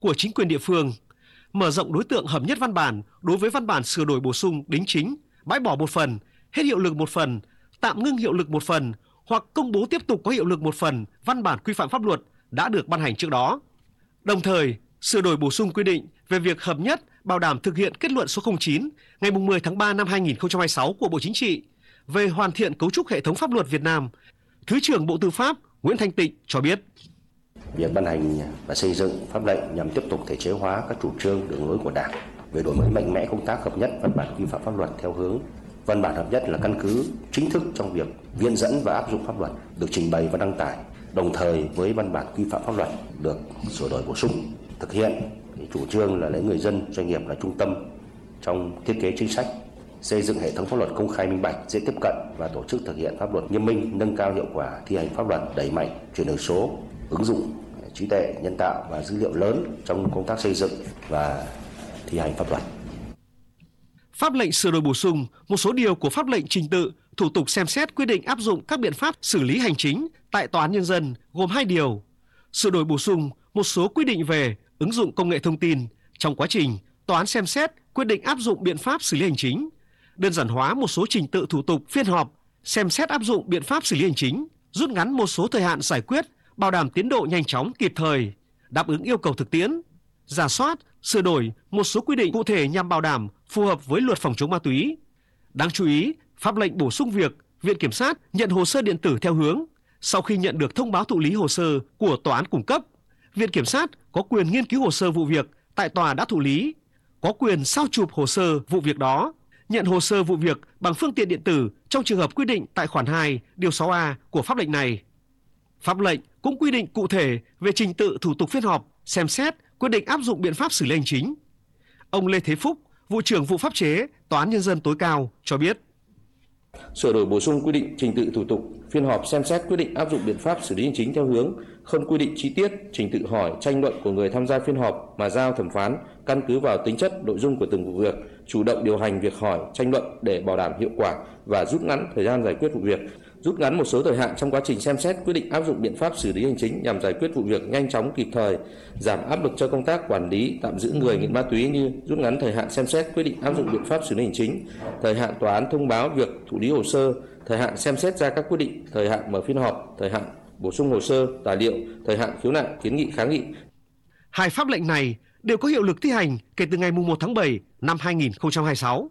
của chính quyền địa phương, mở rộng đối tượng hợp nhất văn bản đối với văn bản sửa đổi bổ sung đính chính, bãi bỏ một phần, hết hiệu lực một phần, tạm ngưng hiệu lực một phần hoặc công bố tiếp tục có hiệu lực một phần văn bản quy phạm pháp luật đã được ban hành trước đó. Đồng thời, sửa đổi bổ sung quy định về việc hợp nhất bảo đảm thực hiện kết luận số 09 ngày 10 tháng 3 năm 2026 của Bộ Chính trị về hoàn thiện cấu trúc hệ thống pháp luật Việt Nam. Thứ trưởng Bộ Tư pháp Nguyễn Thanh Tịnh cho biết. Việc ban hành và xây dựng pháp lệnh nhằm tiếp tục thể chế hóa các chủ trương đường lối của Đảng về đổi mới mạnh mẽ công tác hợp nhất văn bản quy phạm pháp luật theo hướng văn bản hợp nhất là căn cứ chính thức trong việc viện dẫn và áp dụng pháp luật được trình bày và đăng tải, đồng thời với văn bản quy phạm pháp luật được sửa đổi bổ sung, thực hiện chủ trương là lấy người dân, doanh nghiệp là trung tâm trong thiết kế chính sách, xây dựng hệ thống pháp luật công khai minh bạch, dễ tiếp cận và tổ chức thực hiện pháp luật nghiêm minh, nâng cao hiệu quả thi hành pháp luật, đẩy mạnh chuyển đổi số, ứng dụng trí tuệ nhân tạo và dữ liệu lớn trong công tác xây dựng và thi hành pháp luật. Pháp lệnh sửa đổi bổ sung một số điều của pháp lệnh trình tự, thủ tục xem xét quyết định áp dụng các biện pháp xử lý hành chính tại Tòa án Nhân dân gồm 2 điều. Sửa đổi bổ sung một số quy định về ứng dụng công nghệ thông tin trong quá trình tòa án xem xét quyết định áp dụng biện pháp xử lý hành chính, đơn giản hóa một số trình tự thủ tục phiên họp, xem xét áp dụng biện pháp xử lý hành chính, rút ngắn một số thời hạn giải quyết, bảo đảm tiến độ nhanh chóng kịp thời, đáp ứng yêu cầu thực tiễn, rà soát, sửa đổi một số quy định cụ thể nhằm bảo đảm phù hợp với luật phòng chống ma túy. Đáng chú ý, pháp lệnh bổ sung việc Viện Kiểm sát nhận hồ sơ điện tử theo hướng sau khi nhận được thông báo thụ lý hồ sơ của tòa án cung cấp, Viện Kiểm sát có quyền nghiên cứu hồ sơ vụ việc tại tòa đã thụ lý, có quyền sao chụp hồ sơ vụ việc đó, nhận hồ sơ vụ việc bằng phương tiện điện tử trong trường hợp quy định tại khoản 2, điều 6A của pháp lệnh này. Pháp lệnh cũng quy định cụ thể về trình tự thủ tục phiên họp, xem xét, quyết định áp dụng biện pháp xử lý hành chính. Ông Lê Thế Phúc, vụ trưởng vụ pháp chế, Tòa án Nhân dân tối cao cho biết. Sửa đổi bổ sung quy định trình tự thủ tục phiên họp, xem xét quyết định áp dụng biện pháp xử lý hành chính theo hướng không quy định chi tiết trình tự hỏi tranh luận của người tham gia phiên họp mà giao thẩm phán căn cứ vào tính chất nội dung của từng vụ việc, chủ động điều hành việc hỏi tranh luận để bảo đảm hiệu quả và rút ngắn thời gian giải quyết vụ việc, rút ngắn một số thời hạn trong quá trình xem xét quyết định áp dụng biện pháp xử lý hành chính nhằm giải quyết vụ việc nhanh chóng kịp thời, giảm áp lực cho công tác quản lý tạm giữ người nghiện ma túy như rút ngắn thời hạn xem xét quyết định áp dụng biện pháp xử lý hành chính, thời hạn tòa án thông báo việc thụ lý hồ sơ, thời hạn xem xét ra các quyết định, thời hạn mở phiên họp, thời hạn bổ sung hồ sơ, tài liệu, thời hạn khiếu nại, kiến nghị, kháng nghị. Hai pháp lệnh này đều có hiệu lực thi hành kể từ ngày 1 tháng 7 năm 2026.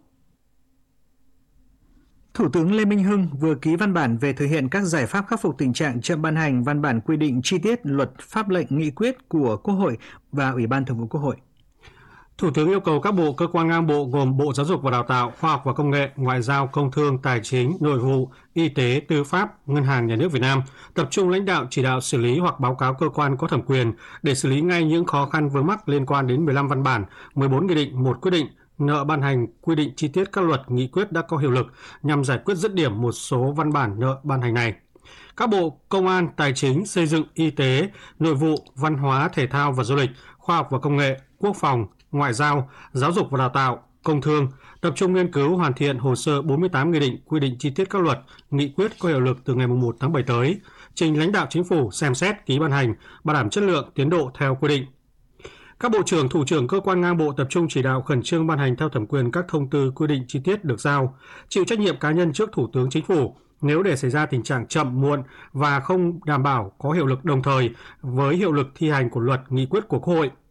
Thủ tướng Lê Minh Hưng vừa ký văn bản về thực hiện các giải pháp khắc phục tình trạng chậm ban hành văn bản quy định chi tiết luật, pháp lệnh, nghị quyết của Quốc hội và Ủy ban Thường vụ Quốc hội. Thủ tướng yêu cầu các bộ, cơ quan ngang bộ gồm Bộ Giáo dục và Đào tạo, Khoa học và Công nghệ, Ngoại giao, Công thương, Tài chính, Nội vụ, Y tế, Tư pháp, Ngân hàng Nhà nước Việt Nam tập trung lãnh đạo chỉ đạo xử lý hoặc báo cáo cơ quan có thẩm quyền để xử lý ngay những khó khăn vướng mắc liên quan đến 15 văn bản, 14 nghị định, 1 quyết định, nợ ban hành, quy định chi tiết các luật, nghị quyết đã có hiệu lực nhằm giải quyết dứt điểm một số văn bản nợ ban hành này. Các bộ Công an, Tài chính, Xây dựng, Y tế, Nội vụ, Văn hóa, Thể thao và Du lịch, Khoa học và Công nghệ, Quốc phòng, Ngoại giao, Giáo dục và Đào tạo, Công thương tập trung nghiên cứu hoàn thiện hồ sơ 48 nghị định, quy định chi tiết các luật, nghị quyết có hiệu lực từ ngày 1 tháng 7 tới, trình lãnh đạo Chính phủ xem xét ký ban hành, bảo đảm chất lượng, tiến độ theo quy định. Các bộ trưởng, thủ trưởng cơ quan ngang bộ tập trung chỉ đạo khẩn trương ban hành theo thẩm quyền các thông tư, quy định chi tiết được giao, chịu trách nhiệm cá nhân trước Thủ tướng Chính phủ nếu để xảy ra tình trạng chậm muộn và không đảm bảo có hiệu lực đồng thời với hiệu lực thi hành của luật, nghị quyết của Quốc hội.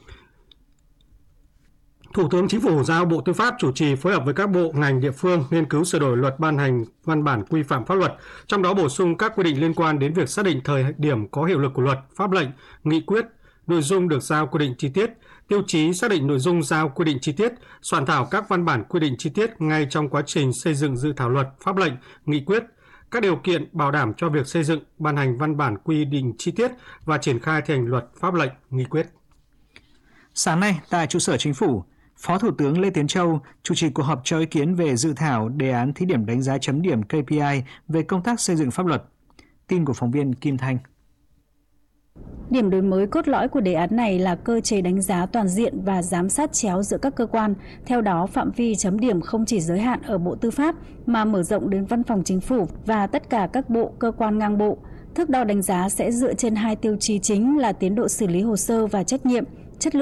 Thủ tướng Chính phủ giao Bộ Tư pháp chủ trì phối hợp với các bộ, ngành, địa phương nghiên cứu sửa đổi luật ban hành văn bản quy phạm pháp luật, trong đó bổ sung các quy định liên quan đến việc xác định thời điểm có hiệu lực của luật, pháp lệnh, nghị quyết, nội dung được giao quy định chi tiết, tiêu chí xác định nội dung giao quy định chi tiết, soạn thảo các văn bản quy định chi tiết ngay trong quá trình xây dựng dự thảo luật, pháp lệnh, nghị quyết, các điều kiện bảo đảm cho việc xây dựng, ban hành văn bản quy định chi tiết và triển khai thi hành luật, pháp lệnh, nghị quyết. Sáng nay, tại trụ sở Chính phủ, Phó Thủ tướng Lê Tiến Châu chủ trì cuộc họp cho ý kiến về dự thảo đề án thí điểm đánh giá chấm điểm KPI về công tác xây dựng pháp luật. Tin của phóng viên Kim Thanh. Điểm đổi mới cốt lõi của đề án này là cơ chế đánh giá toàn diện và giám sát chéo giữa các cơ quan. Theo đó, phạm vi chấm điểm không chỉ giới hạn ở Bộ Tư pháp mà mở rộng đến Văn phòng Chính phủ và tất cả các bộ, cơ quan ngang bộ. Thước đo đánh giá sẽ dựa trên hai tiêu chí chính là tiến độ xử lý hồ sơ và trách nhiệm.